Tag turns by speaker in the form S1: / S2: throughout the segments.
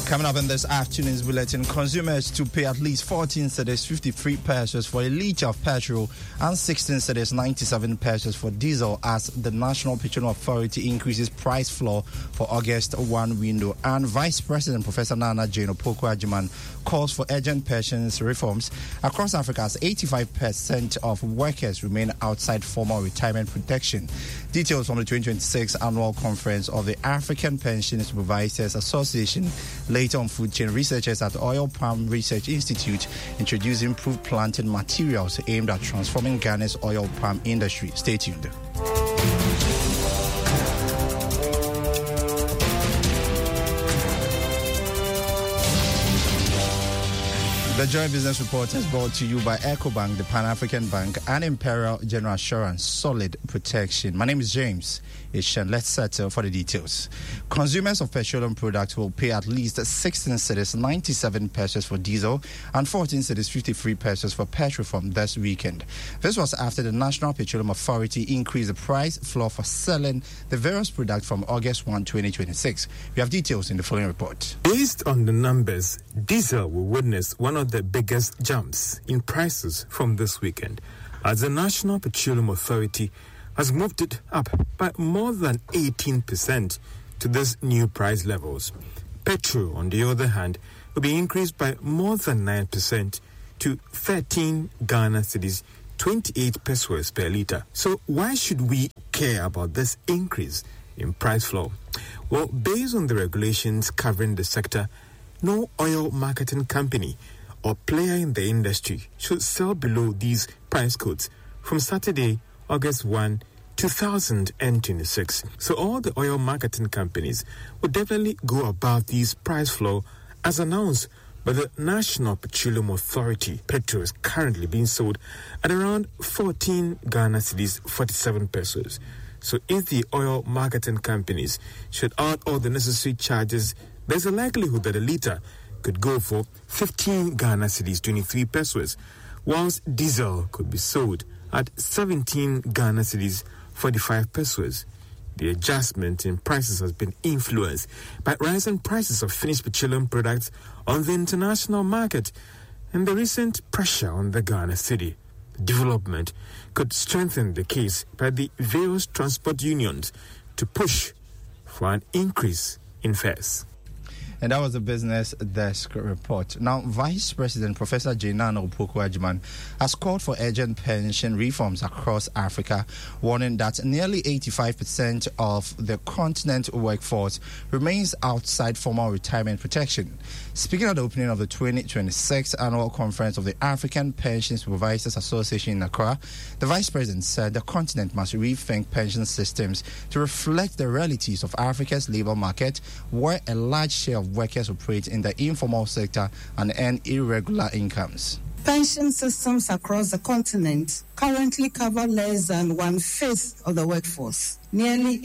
S1: Coming up in this afternoon's bulletin, consumers to pay at least 14 cedis 53 pesos for a litre of petrol and 16 cedis 97 pesos for diesel as the National Petroleum Authority increases price floor for August 1 window. And Vice President Professor Nana Jane Opoku Agyeman calls for urgent pensions reforms. Across Africa, as 85% of workers remain outside formal retirement protection. Details from the 2026 annual conference of the African Pension Supervisors Association. Later on food chain, researchers at Oil Palm Research Institute introduce improved planting materials aimed at transforming Ghana's oil palm industry. Stay tuned. The Joint Business Report is brought to you by EcoBank, the Pan-African Bank, and Imperial General Assurance, Solid Protection. My name is James Ishan. Let's settle for the details. Consumers of petroleum products will pay at least 16 cedis 97 pesos for diesel and 14 cedis 53 pesos for petrol from this weekend. This was after the National Petroleum Authority increased the price floor for selling the various products from August 1, 2026. We have details in the following report.
S2: Based on the numbers, diesel will witness one of the biggest jumps in prices from this weekend, as the National Petroleum Authority has moved it up by more than 18% to these new price levels. Petrol, on the other hand, will be increased by more than 9% to 13 Ghana cedis 28 pesos per litre. So why should we care about this increase in price floor? Well, based on the regulations covering the sector, no oil marketing company or player in the industry should sell below these price codes from Saturday, August 1, 2026. So all the oil marketing companies will definitely go above these price floor as announced by the National Petroleum Authority. Petrol is currently being sold at around 14 Ghana cedis 47 pesos. So if the oil marketing companies should add all the necessary charges, there's a likelihood that a litre could go for 15 Ghana cedis 23 pesos, whilst diesel could be sold at 17 Ghana cedis 45 pesos. The adjustment in prices has been influenced by rising prices of finished petroleum products on the international market and the recent pressure on the Ghana cedi. The development could strengthen the case by the various transport unions to push for an increase in fares.
S1: And that was the Business Desk report. Now, Vice President Professor Nana Opoku Agyeman has called for urgent pension reforms across Africa, warning that nearly 85% of the continent workforce remains outside formal retirement protection. Speaking at the opening of the 2026 annual conference of the African Pension Supervisors Association in Accra, the Vice President said the continent must rethink pension systems to reflect the realities of Africa's labor market, where a large share of workers operate in the informal sector and earn irregular incomes.
S3: Pension systems across the continent currently cover less than 1/5 of the workforce. Nearly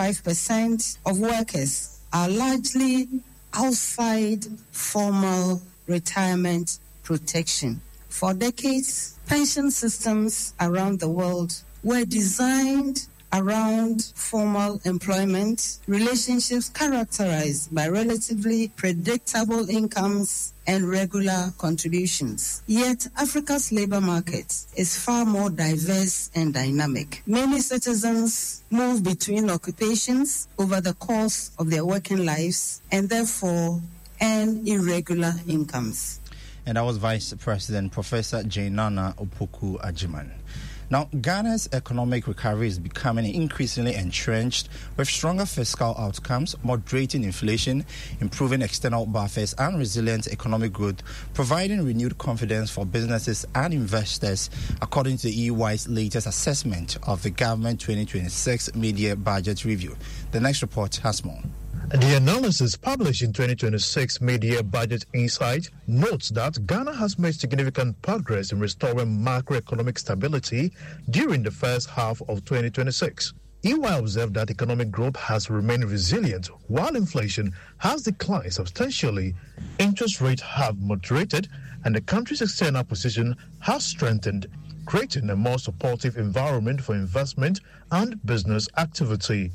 S3: 85% of workers are largely outside formal retirement protection. For decades, pension systems around the world were designed around formal employment, relationships characterized by relatively predictable incomes and regular contributions. Yet, Africa's labor market is far more diverse and dynamic. Many citizens move between occupations over the course of their working lives and therefore earn irregular incomes.
S1: And that was Vice President Professor Nana Opoku Agyeman. Now, Ghana's economic recovery is becoming increasingly entrenched with stronger fiscal outcomes, moderating inflation, improving external buffers, and resilient economic growth, providing renewed confidence for businesses and investors, according to the EY's latest assessment of the government 2026 mid-year budget review. The next report has more.
S4: The analysis published in 2026 Mid-Year Budget Insight notes that Ghana has made significant progress in restoring macroeconomic stability during the first half of 2026. EY observed that economic growth has remained resilient while inflation has declined substantially, interest rates have moderated, and the country's external position has strengthened, creating a more supportive environment for investment and business activity.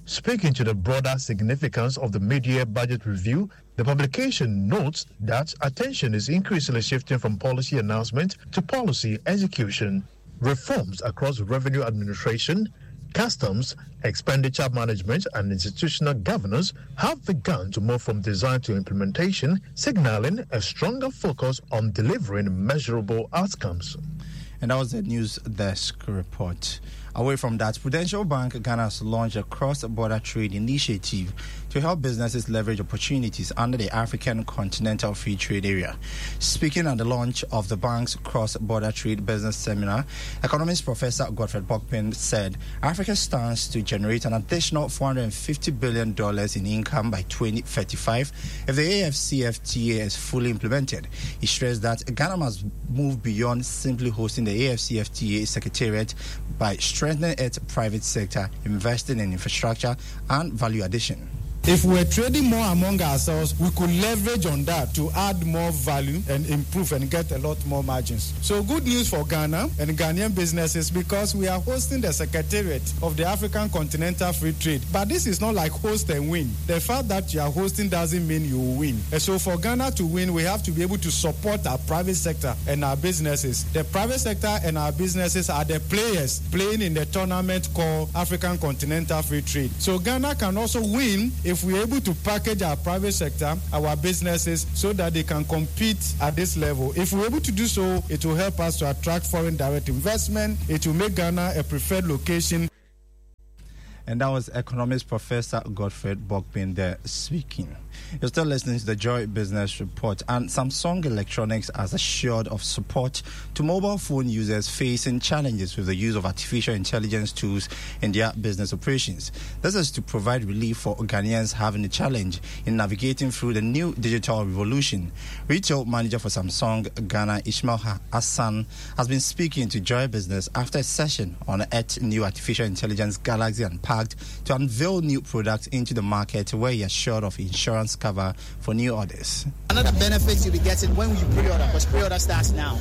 S4: Speaking to the broader significance of the mid-year budget review, the publication notes that attention is increasingly shifting from policy announcement to policy execution. Reforms across revenue administration, customs, expenditure management, and institutional governance have begun to move from design to implementation, signaling a stronger focus on delivering measurable outcomes.
S1: And that was the News Desk report. Away from that, Prudential Bank Ghana has launched a cross-border trade initiative to help businesses leverage opportunities under the African Continental Free Trade Area. Speaking at the launch of the bank's cross-border trade business seminar, economist Professor Godfred Bokpin said Africa stands to generate an additional $450 billion in income by 2035 if the AFCFTA is fully implemented. He stressed that Ghana must move beyond simply hosting the AFCFTA Secretariat by strengthening its private sector, investing in infrastructure and value addition.
S5: If we're trading more among ourselves, we could leverage on that to add more value and improve and get a lot more margins. So good news for Ghana and Ghanaian businesses because we are hosting the Secretariat of the African Continental Free Trade. But this is not like host and win. The fact that you are hosting doesn't mean you will win. And so for Ghana to win, we have to be able to support our private sector and our businesses. The private sector and our businesses are the players playing in the tournament called African Continental Free Trade. So Ghana can also win if we're able to package our private sector, our businesses, so that they can compete at this level. If we're able to do so, it will help us to attract foreign direct investment. It will make Ghana a preferred location.
S1: And that was economist Professor Godfred Bokpin there speaking. You're still listening to the Joy Business Report, and Samsung Electronics has assured of support to mobile phone users facing challenges with the use of artificial intelligence tools in their business operations. This is to provide relief for Ghanaians having a challenge in navigating through the new digital revolution. Retail manager for Samsung Ghana, Ishmael Hassan, has been speaking to Joy Business after a session on its new artificial intelligence Galaxy Unpacked to unveil new products into the market where he assured of insurance cover for new orders.
S6: Another benefit you'll be getting when you pre-order, because pre-order starts now,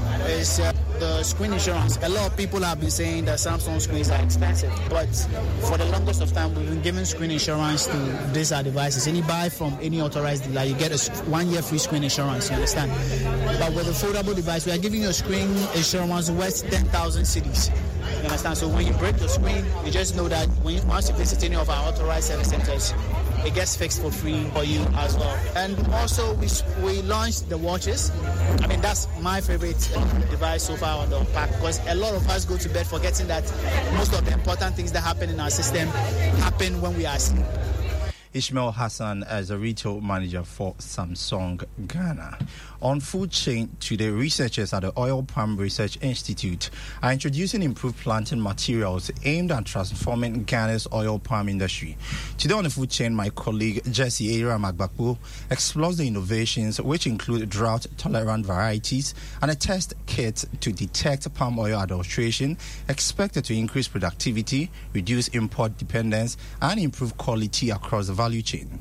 S6: is the screen insurance. A lot of people have been saying that Samsung screens are expensive, but for the longest of time, we've been giving screen insurance to these devices. Any buy from any authorized dealer, you get a 1 year free screen insurance, you understand? But with a foldable device, we are giving you a screen insurance worth 10,000 cedis. You understand? So when you break your screen, you just know that once you visit any of our authorized service centers, it gets fixed for free for you as well. And also, we launched the watches. I mean, that's my favorite device so far on the pack, because a lot of us go to bed forgetting that most of the important things that happen in our system happen when we are asleep.
S1: Ishmael Hassan as a retail manager for Samsung Ghana. On food chain today, researchers at the Oil Palm Research Institute are introducing improved planting materials aimed at transforming Ghana's oil palm industry. Today on the food chain, my colleague Jesse Era Magbakpo explores the innovations, which include drought-tolerant varieties and a test kit to detect palm oil adulteration, expected to increase productivity, reduce import dependence, and improve quality across the value chain.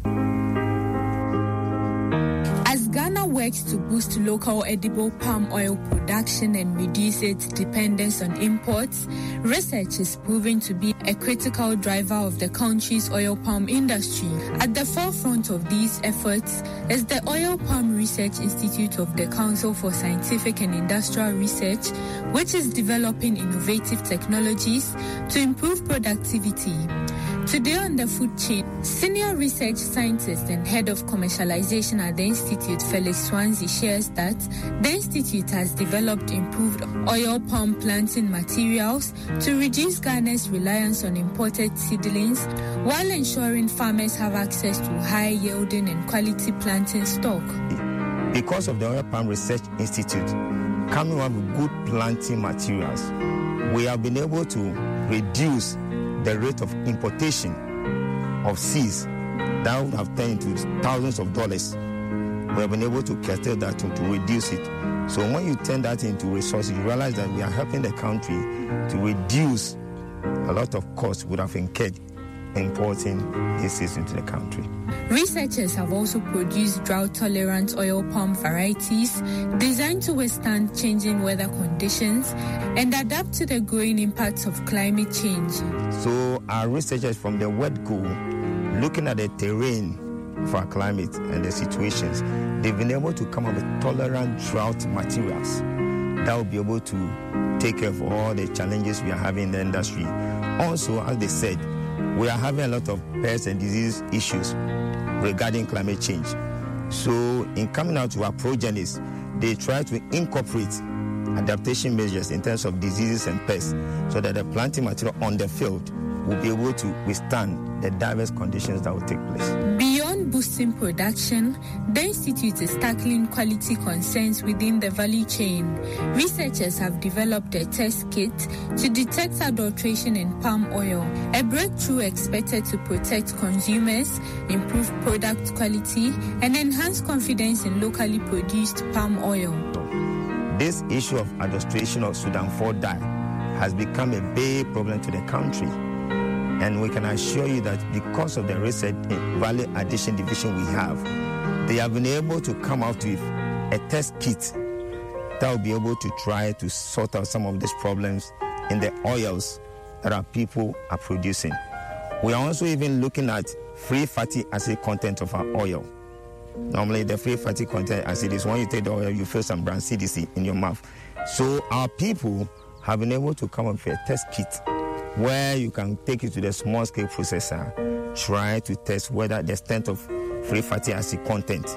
S7: As Ghana works to boost local edible palm oil production and reduce its dependence on imports, research is proving to be a critical driver of the country's oil palm industry. At the forefront of these efforts is the Oil Palm Research Institute of the Council for Scientific and Industrial Research, which is developing innovative technologies to improve productivity. Today on the food chain, senior research scientist and head of commercialization at the Institute, Felix Swansea, shares that the Institute has developed improved oil palm planting materials to reduce Ghana's reliance on imported seedlings while ensuring farmers have access to high-yielding and quality planting stock.
S8: Because of the Oil Palm Research Institute coming up with good planting materials, we have been able to reduce the rate of importation of seeds that would have turned into thousands of dollars. We have been able to curtail that to reduce it. So when you turn that into resources, you realize that we are helping the country to reduce a lot of costs we would have incurred importing these seeds into the country.
S7: Researchers have also produced drought-tolerant oil palm varieties designed to withstand changing weather conditions and adapt to the growing impacts of climate change.
S8: So our researchers from the WEDCO, looking at the terrain for our climate and the situations, they've been able to come up with tolerant drought materials that will be able to take care of all the challenges we are having in the industry. Also, as they said, we are having a lot of pest and disease issues regarding climate change. So in coming out to our progenies, they try to incorporate adaptation measures in terms of diseases and pests so that the planting material on the field will be able to withstand the diverse conditions that will take place.
S7: Beyond boosting production, the Institute is tackling quality concerns within the value chain. Researchers have developed a test kit to detect adulteration in palm oil, a breakthrough expected to protect consumers, improve product quality, and enhance confidence in locally produced palm oil.
S8: This issue of adulteration of Sudan 4 dye has become a big problem to the country. And we can assure you that because of the research and value addition division we have, they have been able to come out with a test kit that will be able to try to sort out some of these problems in the oils that our people are producing. We are also even looking at free fatty acid content of our oil. Normally, the free fatty content acid is when you take the oil, you feel some brown CDC in your mouth. So our people have been able to come up with a test kit where you can take it to the small-scale processor, try to test whether the extent of free fatty acid content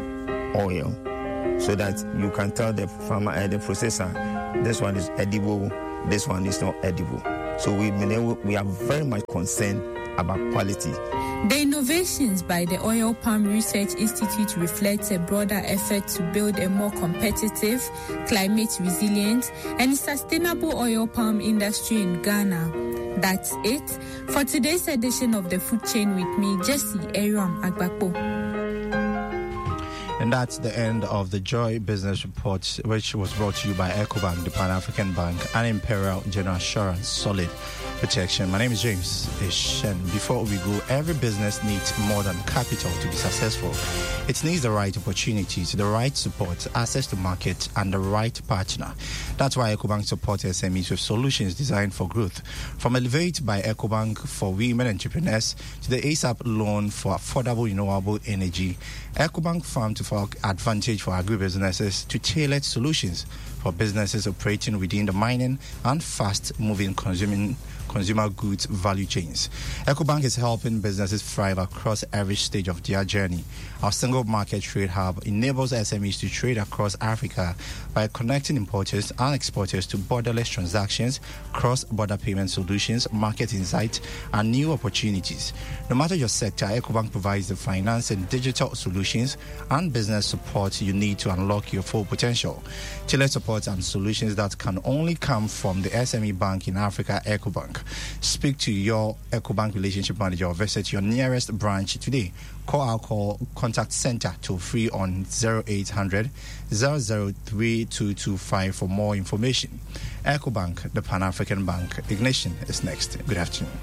S8: oil, so that you can tell the farmer and the processor, this one is edible, this one is not edible. So we are very much concerned about quality.
S7: The innovations by the Oil Palm Research Institute reflects a broader effort to build a more competitive, climate resilient, and sustainable oil palm industry in Ghana. That's it for today's edition of The Food Chain with me, Jessie Eram Agbakpo.
S1: And that's the end of the Joy Business Report, which was brought to you by Ecobank, the Pan-African Bank, and Imperial General Assurance, Solid Protection. My name is James Ish, and before we go, every business needs more than capital to be successful. It needs the right opportunities, the right support, access to market, and the right partner. That's why Ecobank supports SMEs with solutions designed for growth. From Elevate by Ecobank for women entrepreneurs to the ASAP loan for affordable renewable energy, Ecobank Farm to Fork Advantage for agribusinesses to tailored solutions for businesses operating within the mining and fast-moving consumer goods value chains. Ecobank is helping businesses thrive across every stage of their journey. Our single market trade hub enables SMEs to trade across Africa by connecting importers and exporters to borderless transactions, cross-border payment solutions, market insights, and new opportunities. No matter your sector, Ecobank provides the finance and digital solutions and business support you need to unlock your full potential. Tailored support and solutions that can only come from the SME bank in Africa, Ecobank. Speak to your Ecobank relationship manager or visit your nearest branch today. Call our contact center toll free on 0800 003 225 for more information. Ecobank, the Pan-African Bank. Ignition is next. Good afternoon.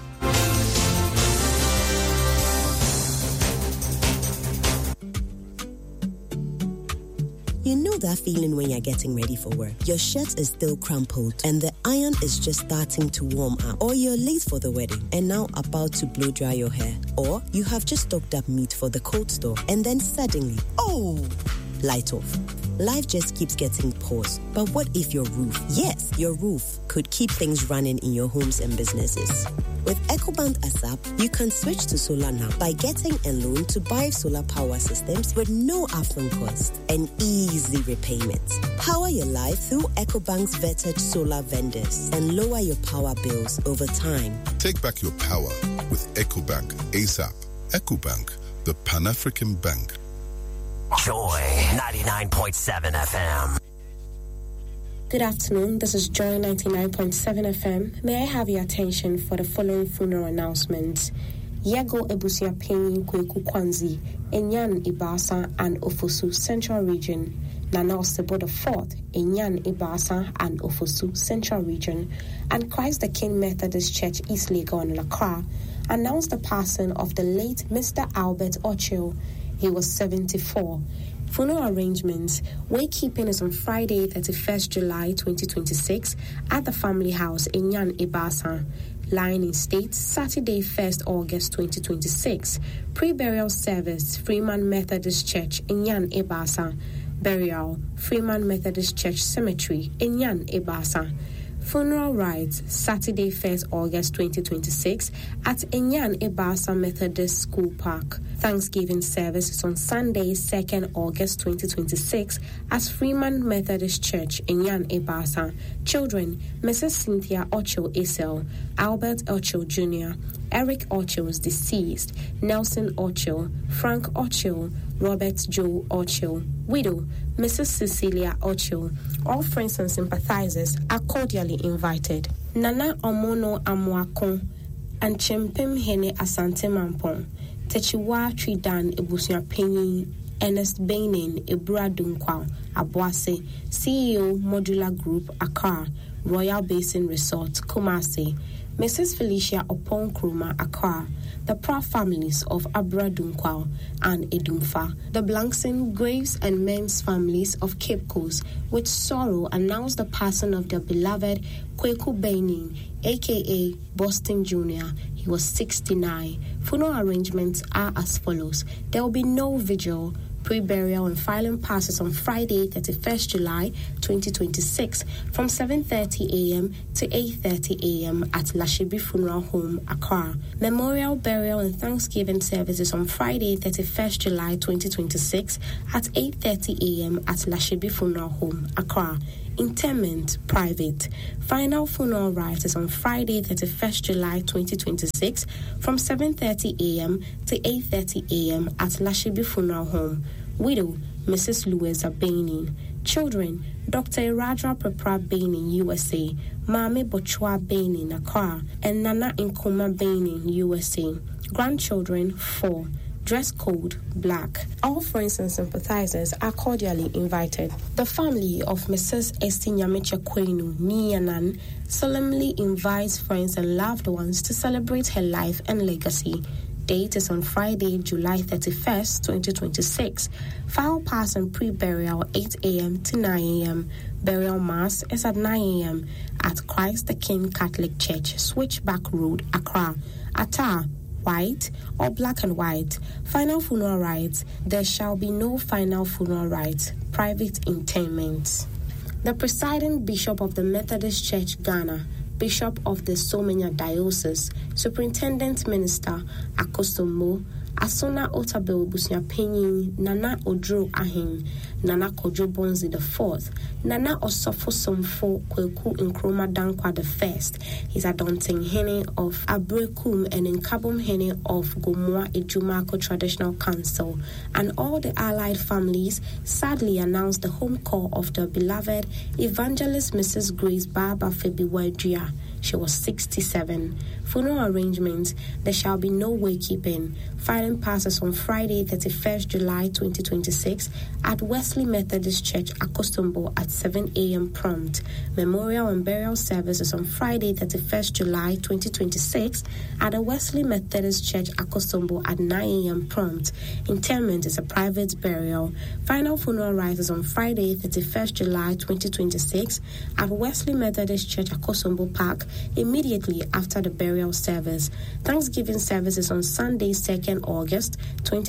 S9: You know that feeling when you're getting ready for work. Your shirt is still crumpled and the iron is just starting to warm up. Or you're late for the wedding and now about to blow dry your hair. Or you have just stocked up meat for the cold store and then suddenly, light off. Life just keeps getting paused. But what if your roof, yes, your roof, could keep things running in your homes and businesses? With Ecobank ASAP, you can switch to solar now by getting a loan to buy solar power systems with no upfront cost and easy repayment. Power your life through Ecobank's vetted solar vendors and lower your power bills over time.
S10: Take back your power with Ecobank ASAP. Ecobank, the Pan-African Bank.
S11: Joy 99.7 FM.
S12: Good afternoon, this is Joy 99.7 FM. May I have your attention for the following funeral announcements? Yago Ebusia Penny Kweku Kwanzi, Enyan Ibasa and Ofosu Central Region. Nana Osebo the Fourth, Enyan Ibasa and Ofosu Central Region. And Christ the King Methodist Church East Legon, Lakra, announced the passing of the late Mr. Albert Ochil. He was 74. Funeral arrangements. Wakekeeping is on Friday, 31st July 2026 at the family house in Yan Ibasa. Lying in state, Saturday, 1st August 2026. Pre-burial service, Freeman Methodist Church in Yan Ibasa. Burial, Freeman Methodist Church Cemetery in Yan Ibasa. Funeral rites, Saturday, 1st August 2026 at Enyan Ibasa Methodist School Park. Thanksgiving service is on Sunday, 2nd August 2026 at Freeman Methodist Church in Yan Ibasa. Children, Mrs. Cynthia Ochil Isel, Albert Ochil Jr., Eric Ochil is deceased, Nelson Ochil, Frank Ochil, Robert Joe Ochil. Widow, Mrs. Cecilia Ochil. All friends and sympathizers are cordially invited. Nana Omono Amwakon and Chempim Hene Asante Mampon. Techiwa Tridan Ebusia Penny, Ernest Bainin Ebra Dunkwa, Abuase, CEO Modular Group Accra, Royal Basin Resort, Kumasi. Mrs. Felicia Opon Kruma Accra, the proud families of Abra Dunkwao and Edumfa, the Blankson, Graves and Men's families of Cape Coast, with sorrow announced the passing of their beloved Kweku Bainin, a.k.a. Boston Jr. He was 69. Funeral arrangements are as follows. There will be no vigil. Pre-burial and filing passes on Friday, 31st July 2026 from 7:30 a.m. to 8:30 a.m. at Lashibi Funeral Home, Accra. Memorial, burial and Thanksgiving services on Friday, 31st July 2026 at 8:30 a.m. at Lashibi Funeral Home, Accra. Interment, private. Final funeral rites is on Friday, 31st July 2026 from 7:30 a.m. to 8:30 a.m. at Lashibi Funeral Home. Widow, Mrs. Louisa Bainin. Children, Dr. Iradra Prepra Bainin, USA, Mame Bochua Bainin, Accra, and Nana Nkoma Bainin, USA. Grandchildren, 4. Dress code, black. All friends and sympathizers are cordially invited. The family of Mrs. Esti Nyameche Kwenu Niyanan solemnly invites friends and loved ones to celebrate her life and legacy. Date is on Friday, July 31st, 2026. File pass and pre-burial 8 a.m. to 9 a.m. Burial mass is at 9 a.m. at Christ the King Catholic Church, Switchback Road, Accra. Attire, white or black and white. Final funeral rites. There shall be no final funeral rites. Private interment. The presiding bishop of the Methodist Church, Ghana, Bishop of the Somenya Diocese, Superintendent Minister Akosombo, Asona Otabel Busia Penyin, Nana Odro Ahin, Nana Kojo Bonzi IV, Nana Osofo Somfo Kweku Nkrumah Dankwa I. His Adonting Hene of Abrekum and Nkabom Hene of Gomoa Ejumako Traditional Council, and all the allied families sadly announced the home call of the beloved Evangelist Mrs. Grace Baba Febiwadria. She was 67. Funeral arrangements. There shall be no waykeeping. Filing passes on Friday, 31st July 2026 at Wesley Methodist Church, Akosombo at 7 a.m. prompt. Memorial and burial services on Friday, 31st July 2026 at the Wesley Methodist Church, Akosombo at 9 a.m. prompt. Interment is a private burial. Final funeral rites on Friday, 31st July 2026 at Wesley Methodist Church, Akosombo Park immediately after the burial service. Thanksgiving services on Sunday, 2nd August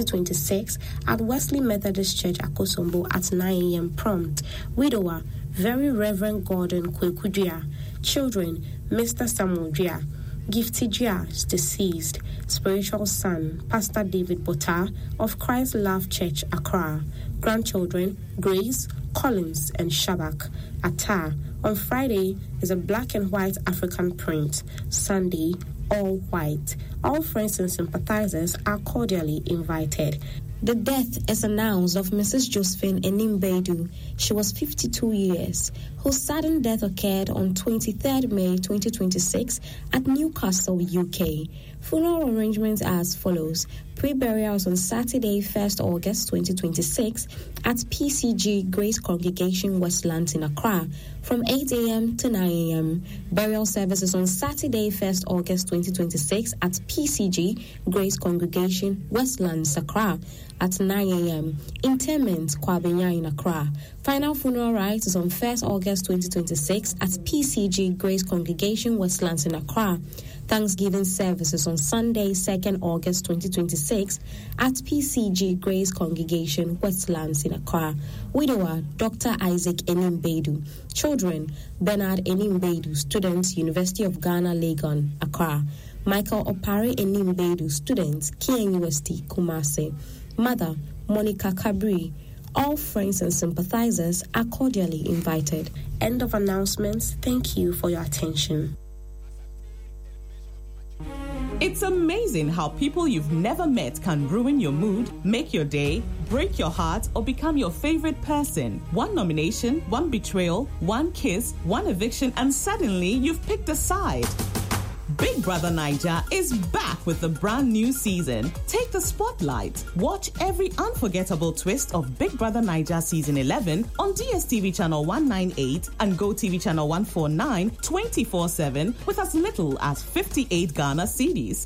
S12: 2026 at Wesley Methodist Church, Akosombo at 9 a.m. prompt. Widower, Very Reverend Gordon Kwekudria. Children, Mr. Samuel Dria. Gifty Dria is deceased. Spiritual son, Pastor David Bota of Christ Love Church, Accra. Grandchildren, Grace, Collins, and Shabak. Attire on Friday is a black and white African print. Sunday, all white. All friends and sympathizers are cordially invited. The death is announced of Mrs. Josephine Enimbedu. She was 52 years, who whose sudden death occurred on 23rd May 2026 at Newcastle, UK. Funeral arrangements are as follows. Pre-burials on Saturday, 1st August 2026 at PCG Grace Congregation Westlands in Accra from 8 a.m. to 9 a.m. Burial services on Saturday, 1st August 2026 at PCG Grace Congregation Westlands, Accra at 9 a.m. Interment, Kwabenya in Accra. Final funeral rites is on 1st August 2026 at PCG Grace Congregation Westlands in Accra. Thanksgiving services on Sunday, 2nd August 2026 at PCG Grace Congregation Westlands in Accra. Widower, Dr. Isaac Enimbedu. Children, Bernard Enimbedu, student, University of Ghana, Legon, Accra. Michael Opare Enimbedu, student, KNUST, Kumasi. Mother, Monica Cabri. All friends and sympathizers are cordially invited.
S13: End of announcements. Thank you for your attention.
S14: It's amazing how people you've never met can ruin your mood, make your day, break your heart, or become your favorite person. One nomination, one betrayal, one kiss, one eviction, and suddenly you've picked a side. Big Brother Naija is back with a brand new season. Take the spotlight. Watch every unforgettable twist of Big Brother Naija Season 11 on DSTV Channel 198 and GoTV Channel 149 24/7 with as little as 58 Ghana cedis.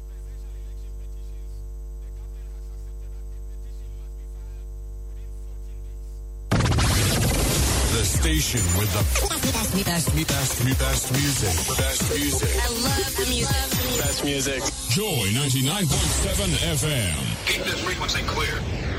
S15: The station with the best music.
S16: I love the music.
S15: Best music. Joy 99.7 FM.
S17: Keep this frequency clear.